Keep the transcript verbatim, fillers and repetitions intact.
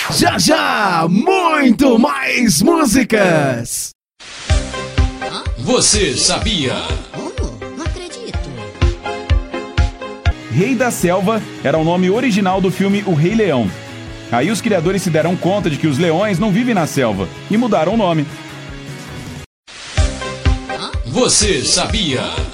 Já já, muito mais músicas. Você sabia? Como? Não acredito. Rei da Selva era o nome original do filme O Rei Leão. Aí os criadores se deram conta de que os leões não vivem na selva e mudaram o nome. Você sabia?